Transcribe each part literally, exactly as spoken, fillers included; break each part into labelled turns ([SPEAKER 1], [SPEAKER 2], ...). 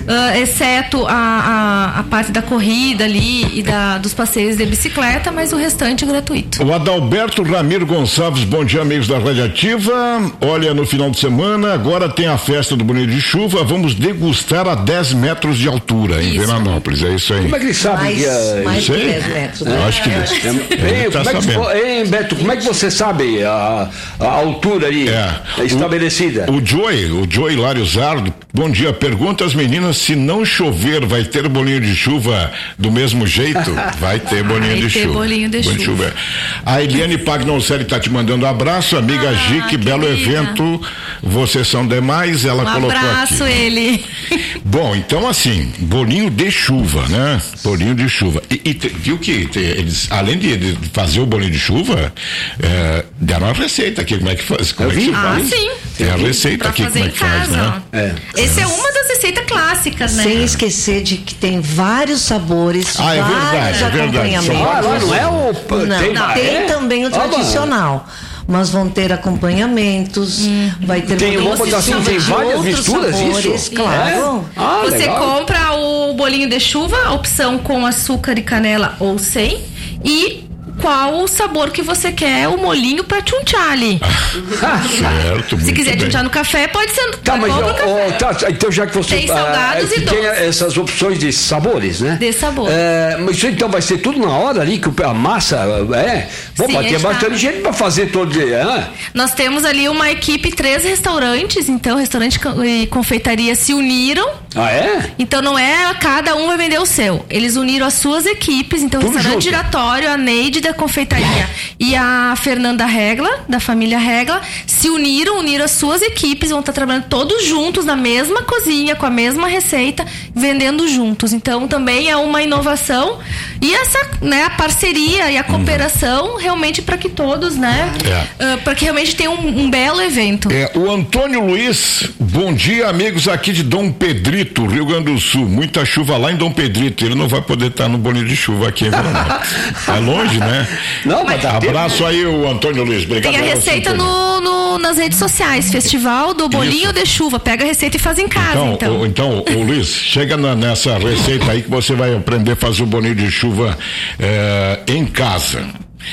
[SPEAKER 1] uh, exceto a, a, a parte da corrida ali e da, dos passeios de bicicleta, mas o restante gratuito.
[SPEAKER 2] O Adalberto Ramiro Gonçalves, bom dia, amigos da Radiativa. Olha, no final de semana, agora tem a festa do Bolinho de Chuva, vamos degustar a dez metros de altura em isso. Veranópolis, é isso aí.
[SPEAKER 3] Como é que eles sabem
[SPEAKER 4] mais,
[SPEAKER 3] que é...
[SPEAKER 4] mais de dez metros, né?
[SPEAKER 2] Eu acho que... É,
[SPEAKER 3] é, tá como, é que, hein, Beto, como é que você sabe a, a altura ali é. estabelecida?
[SPEAKER 2] O, o Joey, o Joey Hilário Zardo, bom dia, pergunta às meninas se não chover, vai ter bolinho de chuva do mesmo jeito? Vai ter bolinho
[SPEAKER 1] vai
[SPEAKER 2] de
[SPEAKER 1] ter
[SPEAKER 2] chuva.
[SPEAKER 1] bolinho de chuva. chuva.
[SPEAKER 2] A Eliane Pagnoncelli tá te mandando um abraço, amiga ah, Gi, que belo evento, vocês são demais, ela
[SPEAKER 1] um
[SPEAKER 2] colocou aqui. Um
[SPEAKER 1] abraço, ele.
[SPEAKER 2] Bom, então assim, bolinho de chuva, né? Bolinho de chuva. E, e te, viu que te, eles, além de, de fazer o bolinho de chuva, é, deram uma receita aqui, como é que faz? Como é que se
[SPEAKER 1] ah,
[SPEAKER 2] faz?
[SPEAKER 1] sim.
[SPEAKER 2] Tem a receita
[SPEAKER 1] pra
[SPEAKER 2] aqui,
[SPEAKER 1] fazer
[SPEAKER 2] como é que faz, né?
[SPEAKER 1] É. Essa é uma das receitas clássicas, né?
[SPEAKER 4] Sem esquecer de que tem vários sabores,
[SPEAKER 2] ah, é
[SPEAKER 4] vários
[SPEAKER 2] verdade,
[SPEAKER 4] acompanhamentos.
[SPEAKER 2] É verdade.
[SPEAKER 3] Ah, não é o...
[SPEAKER 4] Não,
[SPEAKER 3] tem,
[SPEAKER 4] não, tem
[SPEAKER 3] é?
[SPEAKER 4] também o tradicional. Mas vão ter acompanhamentos, hum. vai ter
[SPEAKER 3] tem, vamos botar assim, tem várias misturas,
[SPEAKER 4] sabores,
[SPEAKER 3] isso?
[SPEAKER 4] Claro.
[SPEAKER 3] É? Ah,
[SPEAKER 1] você
[SPEAKER 3] legal.
[SPEAKER 1] compra o bolinho de chuva, a opção com açúcar e canela ou sem, e qual o sabor que você quer, o molhinho pra tchunchar ali.
[SPEAKER 2] Ah, certo,
[SPEAKER 1] se quiser
[SPEAKER 2] bem.
[SPEAKER 1] tchunchar no café, pode ser.
[SPEAKER 3] Tá, mas
[SPEAKER 1] oh,
[SPEAKER 3] tá, então já que você
[SPEAKER 1] tem salgados
[SPEAKER 3] ah,
[SPEAKER 1] e
[SPEAKER 3] tem
[SPEAKER 1] doces.
[SPEAKER 3] essas opções de sabores, né?
[SPEAKER 1] De sabor.
[SPEAKER 3] É, mas isso então vai ser tudo na hora ali que a massa é. Bom, vai ter bastante gente para fazer todo dia. Né?
[SPEAKER 1] Nós temos ali uma equipe, três restaurantes, então restaurante e confeitaria se uniram.
[SPEAKER 3] Ah, é?
[SPEAKER 1] Então não é cada um vai vender o seu. Eles uniram as suas equipes, então o restaurante junto. Giratório, a Neide da confeitaria e a Fernanda Regla, da família Regla, se uniram, uniram as suas equipes, vão estar trabalhando todos juntos na mesma cozinha, com a mesma receita, vendendo juntos. Então também é uma inovação e essa, né, a parceria e a cooperação uhum. realmente para que todos, né, é. uh, para que realmente tenha um, um belo evento.
[SPEAKER 2] É, o Antônio Luiz, bom dia, amigos aqui de Dom Pedrito, Rio Grande do Sul, muita chuva lá em Dom Pedrito, ele não vai poder estar no bolinho de chuva aqui em Veranópolis. É longe, né?
[SPEAKER 3] Não, mas tá
[SPEAKER 2] abraço aí, o Antônio Luiz. Obrigado.
[SPEAKER 1] Tem a receita no, no, nas redes sociais, Festival do Bolinho Isso. de Chuva. Pega a receita e faz em casa, então. Então,
[SPEAKER 2] o, então o Luiz, chega na, nessa receita aí que você vai aprender a fazer o bolinho de chuva é, em casa.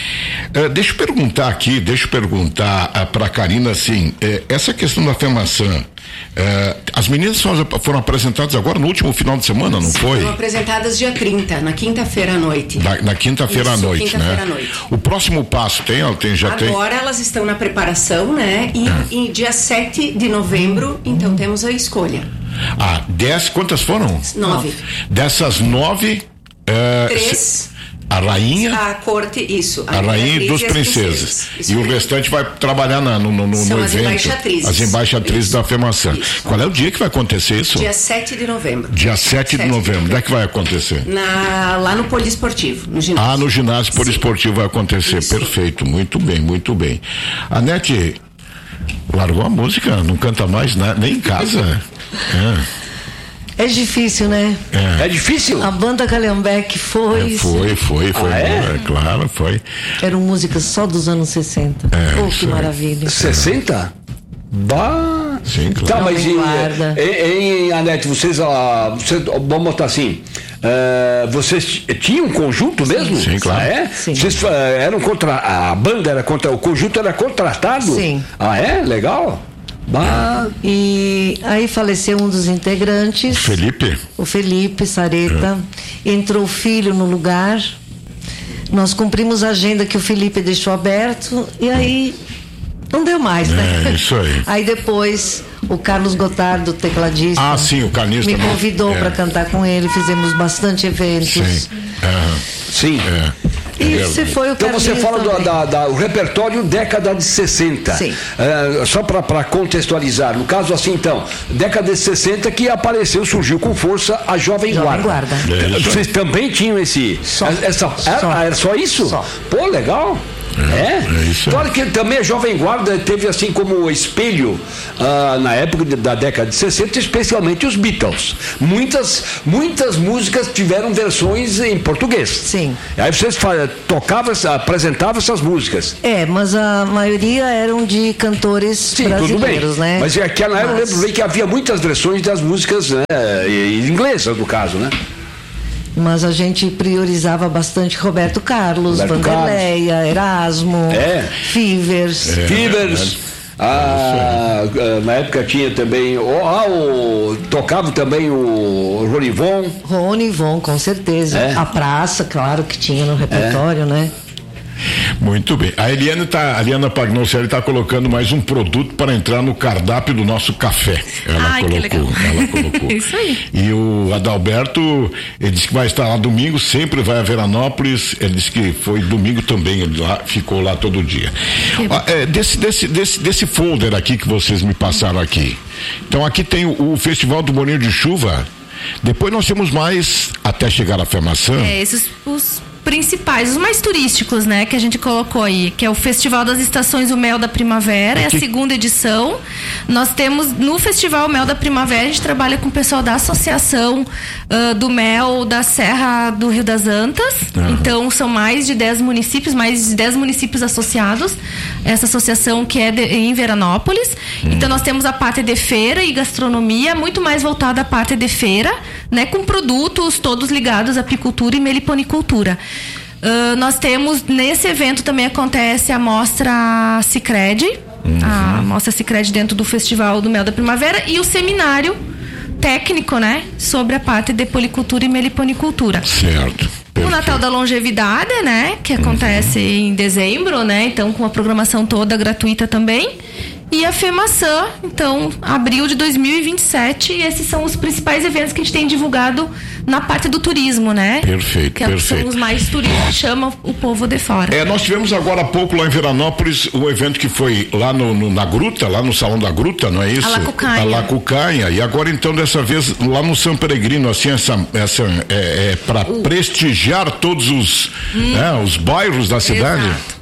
[SPEAKER 2] É, deixa eu perguntar aqui, deixa eu perguntar uh, pra Karina assim, é, essa questão da Femaçã, é, as meninas foram, foram apresentadas agora no último final de semana, não foi?
[SPEAKER 5] Foram apresentadas dia trinta, na quinta-feira à noite.
[SPEAKER 2] Na, na quinta-feira à noite,
[SPEAKER 5] quinta-feira
[SPEAKER 2] né?
[SPEAKER 5] à noite.
[SPEAKER 2] O próximo passo tem, ela tem já
[SPEAKER 5] agora
[SPEAKER 2] tem?
[SPEAKER 5] Agora elas estão na preparação, né? E, é. e dia sete de novembro, então temos a escolha.
[SPEAKER 2] Ah, dez, quantas foram?
[SPEAKER 5] Nove.
[SPEAKER 2] Dessas nove, é,
[SPEAKER 5] três.
[SPEAKER 2] Se, a rainha,
[SPEAKER 5] a corte, isso.
[SPEAKER 2] A, a rainha e duas princesas. princesas. E o restante vai trabalhar na, no, no, no
[SPEAKER 5] São
[SPEAKER 2] no
[SPEAKER 5] as
[SPEAKER 2] evento.
[SPEAKER 5] Embaixatrizes.
[SPEAKER 2] As embaixatrizes isso. Da Femaçã. Isso. Qual é o dia que vai acontecer isso?
[SPEAKER 5] Dia sete de novembro.
[SPEAKER 2] Dia sete de novembro. Onde é que vai acontecer?
[SPEAKER 5] Na, lá no Poliesportivo, no ginásio.
[SPEAKER 2] Ah, no ginásio Poliesportivo vai acontecer. Isso. Perfeito, muito bem, muito bem. A Nete largou a música, não canta mais, né? Nem em casa. É.
[SPEAKER 4] É difícil, né?
[SPEAKER 3] É, é difícil?
[SPEAKER 4] A banda Calhambeque foi.
[SPEAKER 2] É, foi, foi, foi.
[SPEAKER 3] Ah, é?
[SPEAKER 2] É, claro, foi.
[SPEAKER 4] Eram músicas só dos anos sessenta.
[SPEAKER 2] É,
[SPEAKER 4] oh, que maravilha.
[SPEAKER 3] sessenta? Bah!
[SPEAKER 2] Sim, claro.
[SPEAKER 3] Tá, mas em, em Anete, vocês, ah, vocês, vamos botar assim, uh, vocês tinham um conjunto mesmo?
[SPEAKER 2] Sim, claro.
[SPEAKER 3] Ah, é?
[SPEAKER 4] Sim.
[SPEAKER 3] Vocês uh, eram contra, a banda era contra, o conjunto era contratado?
[SPEAKER 4] Sim.
[SPEAKER 3] Ah, é? Legal. Bah.
[SPEAKER 4] E aí faleceu um dos integrantes.
[SPEAKER 2] Felipe?
[SPEAKER 4] O Felipe Sareta. É. Entrou o filho no lugar. Nós cumprimos a agenda que o Felipe deixou aberto. E aí não deu mais, né?
[SPEAKER 2] É, isso aí.
[SPEAKER 4] Aí depois o Carlos Gotardo, tecladista.
[SPEAKER 2] Ah, sim, o carnista.
[SPEAKER 4] Me convidou é. para cantar com ele. Fizemos bastante eventos.
[SPEAKER 2] Sim. Uhum.
[SPEAKER 3] Sim.
[SPEAKER 2] É.
[SPEAKER 4] E você foi o
[SPEAKER 3] Então você fala do da, da, o repertório década de sessenta.
[SPEAKER 4] Sim.
[SPEAKER 3] É, só para contextualizar, no caso assim então, década de sessenta que apareceu, surgiu com força a Jovem,
[SPEAKER 4] Jovem
[SPEAKER 3] Guarda.
[SPEAKER 4] Guarda.
[SPEAKER 3] É, vocês também tinham esse.
[SPEAKER 4] Só.
[SPEAKER 3] Essa,
[SPEAKER 4] Só.
[SPEAKER 3] Era, era só isso?
[SPEAKER 4] Só.
[SPEAKER 3] Pô, legal. É?
[SPEAKER 2] É, é isso.
[SPEAKER 3] Claro que também a Jovem Guarda teve assim como espelho ah, na época de, da década de sessenta, especialmente os Beatles. Muitas, muitas músicas tiveram versões em português.
[SPEAKER 4] Sim.
[SPEAKER 3] Aí vocês tocavam, apresentavam essas músicas.
[SPEAKER 4] É, mas a maioria eram de cantores
[SPEAKER 3] Sim,
[SPEAKER 4] brasileiros,
[SPEAKER 3] tudo bem.
[SPEAKER 4] né?
[SPEAKER 3] Mas aqui na época eu lembro bem que havia muitas versões das músicas, né, inglesas, no caso, né?
[SPEAKER 4] Mas a gente priorizava bastante Roberto Carlos,
[SPEAKER 3] Roberto
[SPEAKER 4] Vanderleia,
[SPEAKER 3] Carlos.
[SPEAKER 4] Erasmo,
[SPEAKER 3] É.
[SPEAKER 4] Fivers.
[SPEAKER 3] É, Fivers. Ah, na época tinha também. Oh, ah, o, tocava também o Ronivon.
[SPEAKER 4] Ronivon, com certeza.
[SPEAKER 3] É.
[SPEAKER 4] A Praça, claro que tinha no repertório, é. né?
[SPEAKER 2] Muito bem. A Eliana tá, a Eliana Pagnocielli está colocando mais um produto para entrar no cardápio do nosso café. Ela
[SPEAKER 1] Ai,
[SPEAKER 2] colocou.
[SPEAKER 1] que legal.
[SPEAKER 2] Ela colocou.
[SPEAKER 1] Isso aí.
[SPEAKER 2] E o Adalberto, ele disse que vai estar lá domingo, sempre vai a Veranópolis. Ele disse que foi domingo também, ele lá, ficou lá todo dia. Ah, é, desse, desse, desse, desse folder aqui que vocês me passaram aqui. Então aqui tem o, o Festival do Boninho de Chuva. Depois nós temos mais até chegar à Fé Maçã.
[SPEAKER 1] É, esses os principais, os mais turísticos, né, que a gente colocou aí, que é o Festival das Estações, o Mel da Primavera, é a segunda edição. Nós temos no Festival Mel da Primavera, a gente trabalha com o pessoal da Associação uh, do Mel da Serra do Rio das Antas. Uhum. Então são mais de dez municípios, mais de dez municípios associados. Essa associação que é de, em Veranópolis. Uhum. Então nós temos a parte de feira e gastronomia, muito mais voltada à parte de feira, né, com produtos todos ligados à apicultura e meliponicultura. Uh, nós temos, nesse evento também acontece a mostra Sicredi, uhum. a mostra Sicredi dentro do Festival do Mel da Primavera e o seminário técnico, né, sobre a parte de policultura e meliponicultura.
[SPEAKER 2] Certo.
[SPEAKER 1] O Natal da Longevidade, né, que acontece uhum. em dezembro, né, então com a programação toda gratuita também. E a Fé Maçã, então, abril de dois mil e vinte e sete, e esses são os principais eventos que a gente tem divulgado na parte do turismo, né?
[SPEAKER 2] Perfeito,
[SPEAKER 1] que
[SPEAKER 2] perfeito.
[SPEAKER 1] São os mais turísticos, chama o povo de fora.
[SPEAKER 2] É, nós tivemos agora há pouco lá em Veranópolis um evento que foi lá no, no, na Gruta, lá no Salão da Gruta, não é isso?
[SPEAKER 1] A Lacucanha.
[SPEAKER 2] A Lacucanha. E agora então dessa vez lá no São Peregrino, assim, essa, essa é, é para uh. prestigiar todos os, hum. né, os bairros da cidade.
[SPEAKER 1] Exato.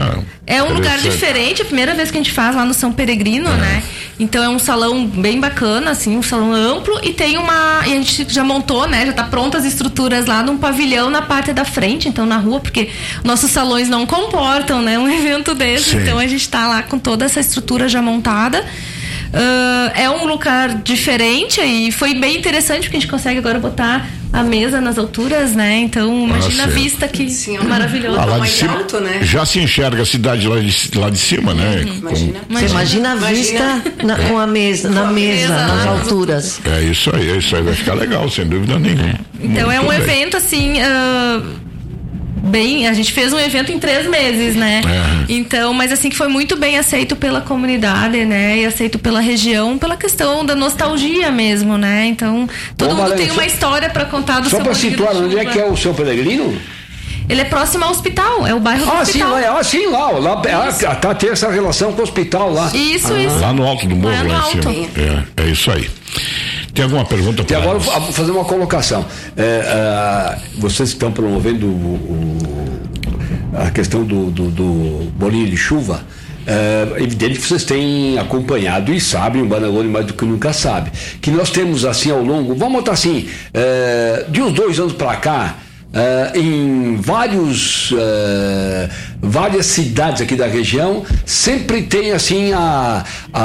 [SPEAKER 2] É,
[SPEAKER 1] é um lugar diferente, a primeira vez que a gente faz lá no São Peregrino, é. né? Então é um salão bem bacana, assim, um salão amplo e tem uma, e a gente já montou, né? Já tá pronta as estruturas lá num pavilhão na parte da frente, então na rua, porque nossos salões não comportam, né? Um evento desse, Sim. então a gente tá lá com toda essa estrutura já montada. Uh, é um lugar diferente e foi bem interessante porque a gente consegue agora botar a mesa nas alturas, né? Então imagina ah, a vista que
[SPEAKER 5] Sim,
[SPEAKER 1] é maravilhosa.
[SPEAKER 2] Ah, lá
[SPEAKER 5] mais
[SPEAKER 2] de cima,
[SPEAKER 5] alto, né?
[SPEAKER 2] Já se enxerga a cidade lá de, lá de cima, né?
[SPEAKER 5] Uhum. Imagina.
[SPEAKER 2] Com...
[SPEAKER 4] Você imagina a vista
[SPEAKER 5] imagina.
[SPEAKER 4] Na, com a mesa, na a mesa, mesa, nas alturas.
[SPEAKER 2] É isso aí, é isso aí, vai ficar legal, sem dúvida nenhuma.
[SPEAKER 1] Então Muito é um bem. evento assim. Uh... Bem, a gente fez um evento em três meses, né? É. Então, mas assim que foi muito bem aceito pela comunidade, né? E aceito pela região, pela questão da nostalgia mesmo, né? Então, todo Bom, mundo Maranhão, tem uma história para contar do
[SPEAKER 3] só
[SPEAKER 1] seu
[SPEAKER 3] para situar, onde é que é o São Peregrino?
[SPEAKER 1] Ele é próximo ao hospital, é o bairro do
[SPEAKER 3] ah,
[SPEAKER 1] hospital.
[SPEAKER 3] Sim, lá, ah, sim, lá, lá ah, tá, tem essa relação com o hospital lá.
[SPEAKER 1] Isso,
[SPEAKER 3] ah.
[SPEAKER 1] isso.
[SPEAKER 2] Lá no alto do morro, lá,
[SPEAKER 1] lá
[SPEAKER 2] em
[SPEAKER 1] alto.
[SPEAKER 2] cima. É, é isso aí. Tem alguma pergunta para
[SPEAKER 3] agora vou fazer uma colocação. É, uh, vocês estão promovendo o, o, a questão do, do, do bolinho de chuva. É evidente que vocês têm acompanhado e sabem, o Banagoni mais do que nunca sabe, que nós temos assim ao longo, vamos botar assim, é, de uns dois anos para cá, Uh, em vários uh, várias cidades aqui da região sempre tem assim a,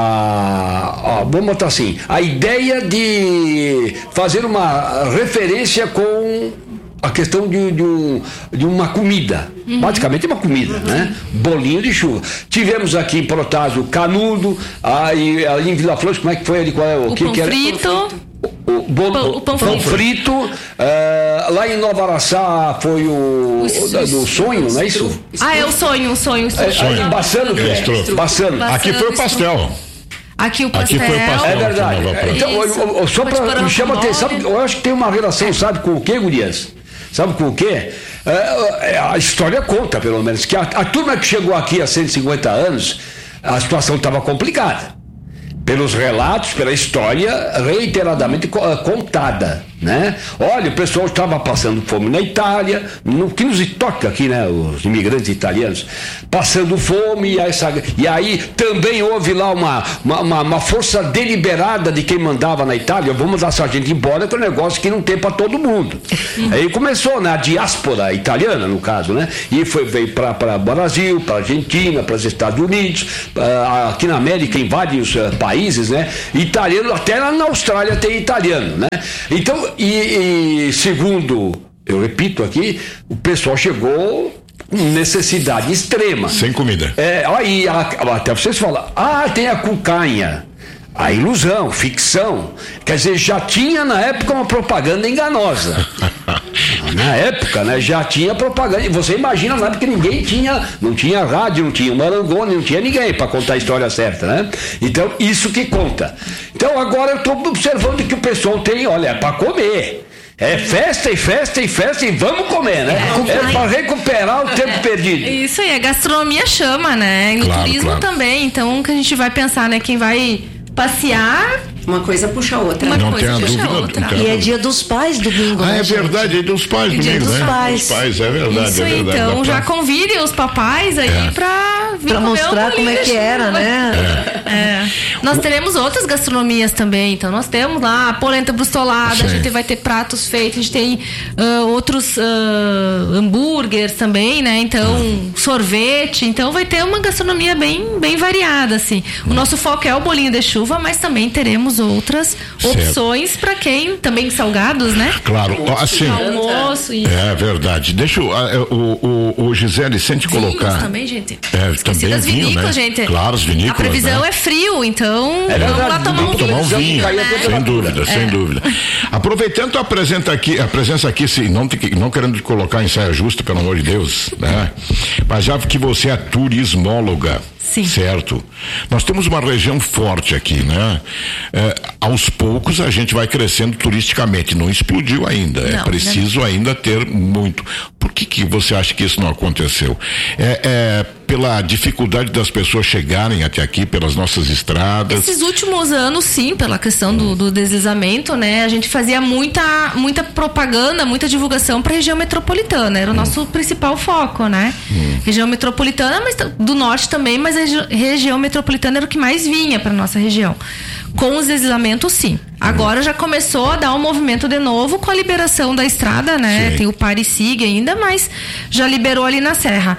[SPEAKER 3] a, a vamos botar assim, a ideia de fazer uma referência com a questão de, de, um, de uma comida, uhum. basicamente uma comida, uhum. né? Bolinho de chuva. Tivemos aqui em Protásio Canudo, aí ali em Vila Flores, como é que foi ali? Qual é o,
[SPEAKER 1] o
[SPEAKER 3] que,
[SPEAKER 1] pão
[SPEAKER 3] que era?
[SPEAKER 1] frito.
[SPEAKER 3] O, o, bolo,
[SPEAKER 1] o pão,
[SPEAKER 3] pão
[SPEAKER 1] frito,
[SPEAKER 3] frito uh, lá em Nova Araçá foi o, o da, do sonho, não é isso?
[SPEAKER 1] Ah, é o sonho, o sonho. O
[SPEAKER 3] sonho. É, aí, Baçano, que é? Baçano.
[SPEAKER 2] Aqui foi o pastel.
[SPEAKER 1] Aqui o pastel.
[SPEAKER 2] Aqui foi o pastel.
[SPEAKER 3] É verdade. Então, eu, eu, só para me chama atenção, eu acho que tem uma relação, sabe com o quê, Gurias? Sabe com o quê? É, a história conta, pelo menos, que a, a turma que chegou aqui há cento e cinquenta anos, a situação estava complicada. Pelos relatos, pela história reiteradamente contada. né? Olha, o pessoal estava passando fome na Itália, no que nos toca aqui, né? Os imigrantes italianos passando fome, e, essa, e aí também houve lá uma, uma, uma, uma força deliberada de quem mandava na Itália, vamos mandar essa gente embora, que é um negócio que não tem para todo mundo. Aí começou, né? A diáspora italiana, no caso, né? E foi, veio para o Brasil, para a Argentina, para os Estados Unidos, uh, aqui na América, em vários uh, países, né? Italiano, até lá na Austrália tem italiano, né? Então, e, e segundo, eu repito aqui, o pessoal chegou com necessidade extrema.
[SPEAKER 2] Sem comida.
[SPEAKER 3] É, aí, até vocês falam, ah, tem a cucanha. A ilusão, ficção. Quer dizer, já tinha na época uma propaganda enganosa. Na época, né, já tinha propaganda. E você imagina na época que ninguém tinha, não tinha rádio, não tinha Marangoni, não tinha ninguém para contar a história certa, né? Então, isso que conta. Então, agora eu estou observando que o pessoal tem, olha, é para comer. É festa e festa e festa e vamos comer, né? É, é para recuperar o tempo perdido.
[SPEAKER 1] Isso aí, a gastronomia chama, né? E no
[SPEAKER 2] claro,
[SPEAKER 1] turismo
[SPEAKER 2] claro.
[SPEAKER 1] também. Então, que a gente vai pensar, né? Quem vai passear,
[SPEAKER 5] uma coisa puxa a outra.
[SPEAKER 1] Uma
[SPEAKER 2] não
[SPEAKER 1] coisa
[SPEAKER 2] tem a
[SPEAKER 1] puxa
[SPEAKER 2] dúvida.
[SPEAKER 1] a outra.
[SPEAKER 2] Não tem
[SPEAKER 4] E
[SPEAKER 2] a
[SPEAKER 4] é
[SPEAKER 2] dúvida.
[SPEAKER 4] dia dos pais domingo,
[SPEAKER 2] Ah,
[SPEAKER 4] né,
[SPEAKER 2] é
[SPEAKER 4] gente?
[SPEAKER 2] verdade, é dos pais
[SPEAKER 4] É
[SPEAKER 2] domingo,
[SPEAKER 4] dia dos
[SPEAKER 2] né?
[SPEAKER 4] pais.
[SPEAKER 2] Dos pais, é verdade,
[SPEAKER 1] isso
[SPEAKER 2] é
[SPEAKER 1] aí,
[SPEAKER 2] verdade.
[SPEAKER 1] então
[SPEAKER 2] Dá
[SPEAKER 1] já
[SPEAKER 2] pra-
[SPEAKER 1] convidem os papais aí
[SPEAKER 2] É.
[SPEAKER 1] pra vir
[SPEAKER 4] Pra
[SPEAKER 1] comer
[SPEAKER 4] mostrar
[SPEAKER 1] um
[SPEAKER 4] como é que
[SPEAKER 1] bolinho.
[SPEAKER 4] era, né?
[SPEAKER 1] É. Nós teremos outras gastronomias também, então nós temos lá a polenta brustolada,
[SPEAKER 2] Sim.
[SPEAKER 1] a gente vai ter pratos feitos, a gente tem ah, outros ah, hambúrgueres também, né? Então,
[SPEAKER 2] Hum.
[SPEAKER 1] sorvete, então vai ter uma gastronomia bem, bem variada, assim. O nosso foco é o bolinho de chuva, mas também teremos outras
[SPEAKER 2] Certo.
[SPEAKER 1] opções para quem, também salgados, né?
[SPEAKER 2] Claro, assim.
[SPEAKER 1] Almoço e
[SPEAKER 2] É verdade. Deixa eu, ah, o, o, o Gisele, sem te
[SPEAKER 1] vinhos
[SPEAKER 2] colocar.
[SPEAKER 1] também, gente.
[SPEAKER 2] É,
[SPEAKER 1] Esqueci
[SPEAKER 2] também
[SPEAKER 1] das
[SPEAKER 2] vinho,
[SPEAKER 1] vinícolas,
[SPEAKER 2] né?
[SPEAKER 1] gente.
[SPEAKER 2] Claro, as vinícolas,
[SPEAKER 1] A previsão
[SPEAKER 2] né?
[SPEAKER 1] é frio, então
[SPEAKER 3] É
[SPEAKER 1] vamos
[SPEAKER 3] verdade,
[SPEAKER 1] lá tomar um
[SPEAKER 2] Vamos tomar um
[SPEAKER 1] vinho.
[SPEAKER 2] vinho,
[SPEAKER 3] Caiu a
[SPEAKER 2] sem
[SPEAKER 3] temperatura.
[SPEAKER 2] dúvida, sem dúvida. Aproveitando a presença aqui, a presença aqui, se não, te- não querendo te colocar em saia justa, pelo amor de Deus, né? Mas já que você é turismóloga,
[SPEAKER 1] Sim.
[SPEAKER 2] certo? Nós temos uma região forte aqui, né? É, aos poucos a gente vai crescendo turisticamente, não explodiu ainda, é
[SPEAKER 1] Não,
[SPEAKER 2] preciso ainda ter muito. Por que que você acha que isso não aconteceu? É, é pela dificuldade das pessoas chegarem até aqui pelas nossas estradas?
[SPEAKER 1] Esses últimos anos, sim, pela questão do, do deslizamento, né? A gente fazia muita, muita propaganda, muita divulgação para a região metropolitana. Era o nosso principal foco, né? Região metropolitana, mas t- do norte também, mas a regi- região metropolitana era o que mais vinha para nossa região. Com os deslizamentos, sim. Agora já começou a dar um movimento de novo com a liberação da estrada, né?
[SPEAKER 2] Sim.
[SPEAKER 1] Tem o Pare e Siga ainda, mas já liberou ali na Serra.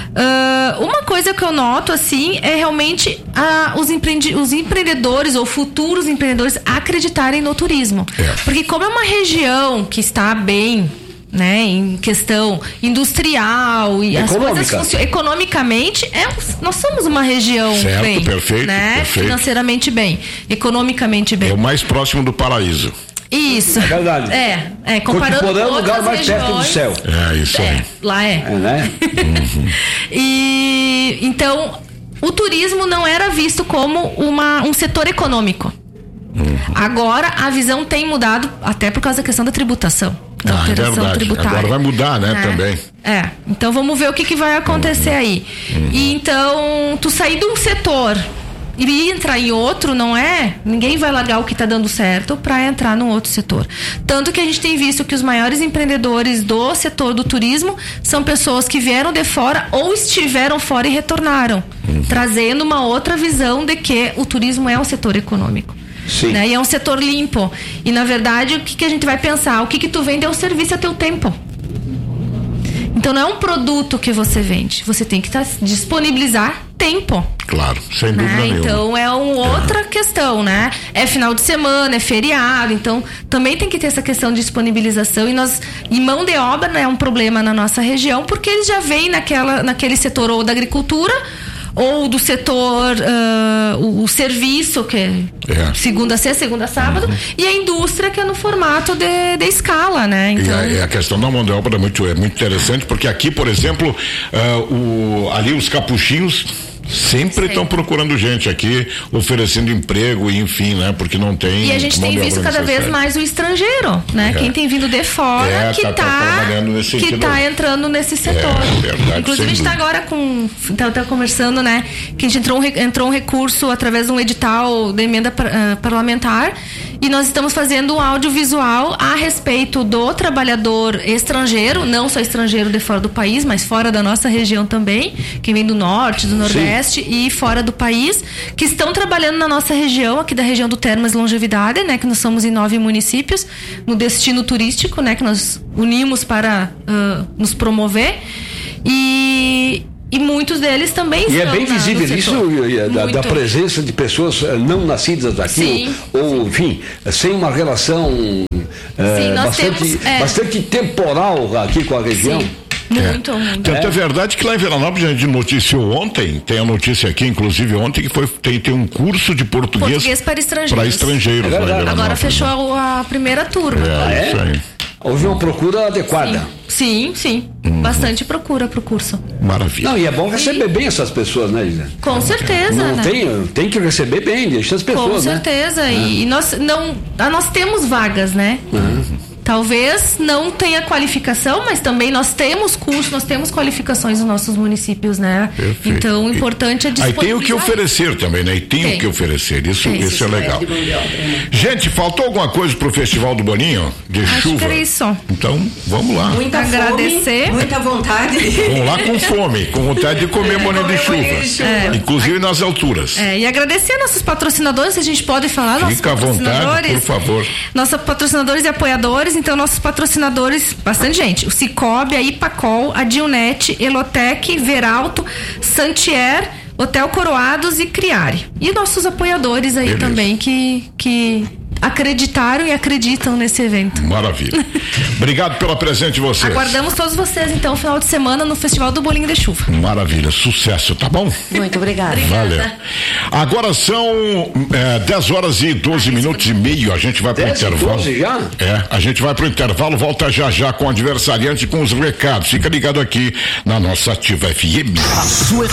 [SPEAKER 1] Ah, uma coisa que eu noto, assim, é realmente ah, os, empreendi- os empreendedores ou futuros empreendedores acreditarem no turismo.
[SPEAKER 2] É.
[SPEAKER 1] Porque como é uma região que está bem, né, em questão industrial e as
[SPEAKER 3] Econômica.
[SPEAKER 1] coisas funcionam economicamente, é, nós somos uma região
[SPEAKER 2] Certo,
[SPEAKER 1] bem,
[SPEAKER 2] perfeito,
[SPEAKER 1] né,
[SPEAKER 2] perfeito.
[SPEAKER 1] financeiramente bem, economicamente bem.
[SPEAKER 2] É o mais próximo do paraíso.
[SPEAKER 1] Isso.
[SPEAKER 3] É verdade.
[SPEAKER 1] É, é comparando
[SPEAKER 3] Cotiporã é o
[SPEAKER 1] com
[SPEAKER 3] lugar
[SPEAKER 1] outras
[SPEAKER 3] mais perto do
[SPEAKER 1] regiões,
[SPEAKER 3] céu.
[SPEAKER 2] É isso
[SPEAKER 1] É,
[SPEAKER 2] aí.
[SPEAKER 1] lá é.
[SPEAKER 3] É, né?
[SPEAKER 1] E então o turismo não era visto como uma, um setor econômico. Agora a visão tem mudado até por causa da questão da tributação. Da
[SPEAKER 2] Ah, é
[SPEAKER 1] alteração
[SPEAKER 2] verdade.
[SPEAKER 1] tributária.
[SPEAKER 2] Agora vai mudar, né,
[SPEAKER 1] É.
[SPEAKER 2] também.
[SPEAKER 1] É. Então vamos ver o que, que vai acontecer aí. E então, tu sair de um setor e entrar em outro, não é? Ninguém vai largar o que está dando certo para entrar num outro setor. Tanto que a gente tem visto que os maiores empreendedores do setor do turismo são pessoas que vieram de fora ou estiveram fora e retornaram, trazendo uma outra visão de que o turismo é um setor econômico.
[SPEAKER 3] Sim.
[SPEAKER 1] Né? E é um setor limpo. E na verdade, o que, que a gente vai pensar? O que, que tu vende é o serviço a teu tempo. Então não é um produto que você vende. Você tem que tá, disponibilizar tempo.
[SPEAKER 2] Claro, sem dúvida
[SPEAKER 1] Né?
[SPEAKER 2] nenhuma.
[SPEAKER 1] Então é uma outra questão, né? É final de semana, é feriado, então também tem que ter essa questão de disponibilização e nós e mão de obra não é um problema na nossa região porque eles já vêm naquela, naquele setor ou da agricultura ou do setor ah, o, o serviço que é,
[SPEAKER 2] É.
[SPEAKER 1] segunda a sexta, segunda a sábado e a indústria que é no formato de, de escala, né?
[SPEAKER 2] E
[SPEAKER 1] Então
[SPEAKER 2] a, e a questão da mão de obra é muito, é muito interessante, porque aqui, por exemplo, ah, o, ali os capuchinhos sempre estão procurando gente aqui, oferecendo emprego e enfim, né? Porque não tem.
[SPEAKER 1] E a gente
[SPEAKER 2] mão
[SPEAKER 1] tem
[SPEAKER 2] de
[SPEAKER 1] visto
[SPEAKER 2] obra
[SPEAKER 1] cada vez
[SPEAKER 2] necessária.
[SPEAKER 1] mais o estrangeiro, né?
[SPEAKER 2] É.
[SPEAKER 1] Quem tem vindo de fora
[SPEAKER 2] É,
[SPEAKER 1] que
[SPEAKER 2] tá-
[SPEAKER 1] tá,
[SPEAKER 2] tá trabalhando nesse
[SPEAKER 1] que
[SPEAKER 2] sentido.
[SPEAKER 1] tá entrando nesse setor.
[SPEAKER 2] É, verdade,
[SPEAKER 1] Inclusive
[SPEAKER 2] sem
[SPEAKER 1] a gente tá
[SPEAKER 2] dúvida.
[SPEAKER 1] agora com, tá, tá conversando, né? Que a gente entrou um, re- entrou um recurso através de um edital de emenda par- ah, parlamentar E nós estamos fazendo um audiovisual a respeito do trabalhador estrangeiro, não só estrangeiro de fora do país, mas fora da nossa região também, quem vem do norte, do nordeste Sim. e fora do país, que estão trabalhando na nossa região, aqui da região do Termas Longevidade, né, que nós somos em nove municípios, no destino turístico, né, que nós unimos para uh, nos promover. E E muitos deles também
[SPEAKER 3] e
[SPEAKER 1] estão.
[SPEAKER 3] E é bem visível isso da, da presença de pessoas não nascidas aqui, sim, ou, sim. enfim, sem uma relação sim, é, bastante, temos, é... bastante temporal aqui com a região. Sim.
[SPEAKER 1] Muito,
[SPEAKER 2] é.
[SPEAKER 1] muito.
[SPEAKER 2] Tanto é verdade que lá em Veranópolis a gente noticiou ontem, tem a notícia aqui, inclusive ontem, que foi, tem, tem um curso de português,
[SPEAKER 1] português para estrangeiros.
[SPEAKER 2] Para estrangeiros
[SPEAKER 3] é
[SPEAKER 2] lá
[SPEAKER 1] Agora fechou a, a primeira turma.
[SPEAKER 2] É,
[SPEAKER 3] ah, é? Isso aí. Houve uma procura adequada.
[SPEAKER 1] Sim, sim. sim. Uhum. Bastante procura para o curso.
[SPEAKER 2] Maravilha.
[SPEAKER 3] Não, e é bom receber e... bem essas pessoas, né, Gisele?
[SPEAKER 1] Com certeza,
[SPEAKER 3] não,
[SPEAKER 1] né?
[SPEAKER 3] Tem, tem que receber bem, deixa as pessoas,
[SPEAKER 1] Com certeza.
[SPEAKER 3] Né?
[SPEAKER 1] E, e nós, não, nós temos vagas, né? Uhum. Talvez não tenha qualificação, mas também nós temos curso, nós temos qualificações nos nossos municípios, né? Perfeito. Então, o importante é disponibilizar.
[SPEAKER 2] Aí tem o que oferecer também, né? E tem, tem. o que oferecer, isso, isso é legal. Gente, faltou alguma coisa pro Festival do Boninho? De
[SPEAKER 1] Acho
[SPEAKER 2] chuva?
[SPEAKER 1] que era isso.
[SPEAKER 2] Então, vamos lá.
[SPEAKER 5] Muita agradecer. Fome, muita vontade.
[SPEAKER 2] Vamos lá com fome, com vontade de comer boninho de chuva. É. Inclusive nas alturas.
[SPEAKER 1] É, e agradecer a nossos patrocinadores, se a gente pode falar.
[SPEAKER 2] Fica à vontade, por favor.
[SPEAKER 1] Nossos patrocinadores e apoiadores. Então, nossos patrocinadores, bastante gente, o Cicobi, a Ipacol, a Dionete, Elotec, Veralto, Santier, Hotel Coroados e Criare. E nossos apoiadores aí Beleza. também que, que acreditaram e acreditam nesse evento.
[SPEAKER 2] Maravilha. Obrigado pela presença de vocês.
[SPEAKER 1] Aguardamos todos vocês, então, final de semana no Festival do Bolinho de Chuva.
[SPEAKER 2] Maravilha. Sucesso, tá bom?
[SPEAKER 4] Muito obrigada.
[SPEAKER 2] Valeu. Agora são é, dez horas e doze minutos e meio. A gente vai pro intervalo.
[SPEAKER 3] doze já?
[SPEAKER 2] É, a gente vai pro intervalo, volta já já com o adversariante, com os recados. Fica ligado aqui na nossa Ativa F M. A sua